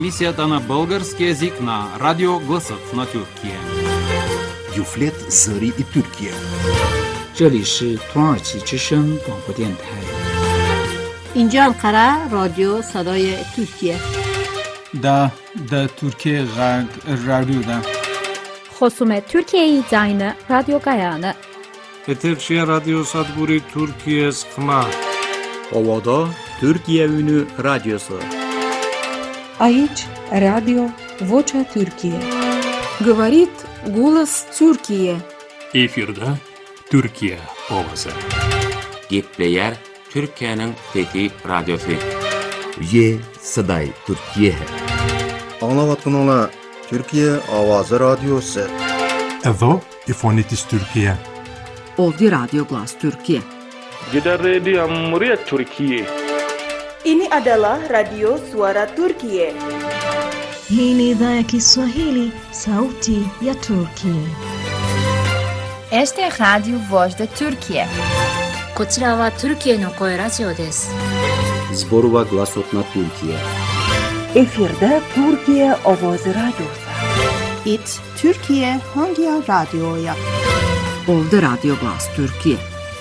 Миссията на български език на Радио Гласът на Türkiye. Юфлет Зари и Türkiye. 这里是土耳其之声广播电台。 اینجا انقره رادیو صدای ترکیه. دا Türkiye Radyo'da. خصوم Türkiye Yayını Radyo Gayane. Etekşehir Radyo Sadburi Türkiye Sıkma. Ovada Türkiye Ünü Radyosu. Aici Radio Vocea Türkiye. Говорит голос Türkiye. Efirde Türkiye ovası. Gepleyer Türkiye'nin Fethi Radyosu. Ye Saday Türkiye. Anlavatın ola Türkiye Avazı Radyosu. Evo İfonitis Türkiye. Ovdi Radyo Glas Türkiye. Jeddah Radio Muryat Türkiye. Ini adalah Radio Suara Turkiye. Hii ni idhaa ya Kiswahili, Sauti ya Turkiye. Este es Radio Voz de Türkiye. こちらはトルキエの声ラジオです。 Zborova Glasotna Türkiye. Efirde Türkiye Avazı Radyosu. It Türkiye Hangi Radyo'ya? Ovdi Radyo Glas Türkiye.